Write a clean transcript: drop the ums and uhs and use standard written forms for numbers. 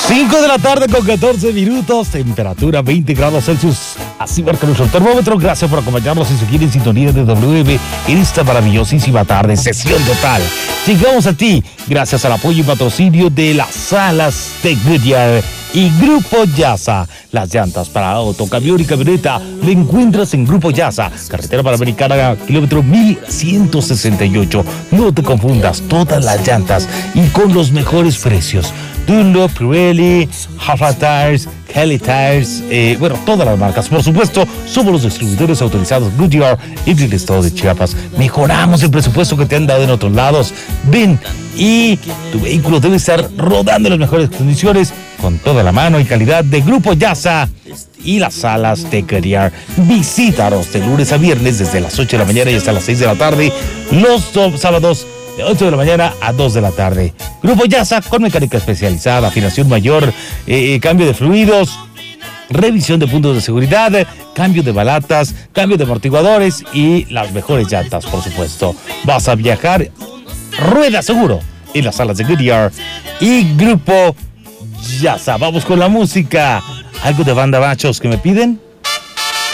5 de la tarde con 14 minutos, temperatura 20 grados Celsius. Así marca nuestro termómetro. Gracias por acompañarnos y seguir en sintonía de WM en esta maravillosísima tarde, sesión total. Llegamos a ti gracias al apoyo y patrocinio de las salas de Goodyear y Grupo Yasa. Las llantas para auto, camión y camioneta le encuentras en Grupo Yasa, carretera panamericana, kilómetro 1168. No te confundas, todas las llantas y con los mejores precios. Dunlop, Pirelli, Halfa Tires, Kelly Tires, todas las marcas. Por supuesto, somos los distribuidores autorizados Goodyear y el estado de Chiapas. Mejoramos el presupuesto que te han dado en otros lados. Ven y tu vehículo debe estar rodando en las mejores condiciones con toda la mano y calidad de Grupo Yasa y las salas de Goodyear. Visítanos de lunes a viernes desde las 8 de la mañana y hasta las 6 de la tarde. Los sábados de 8 de la mañana a 2 de la tarde. Grupo Yasa con mecánica especializada, afinación mayor, cambio de fluidos, revisión de puntos de seguridad, cambio de balatas, cambio de amortiguadores y las mejores llantas, por supuesto. Vas a viajar, rueda seguro en las salas de Goodyear y Grupo Yasa. Vamos con la música. ¿Algo de Banda Machos que me piden?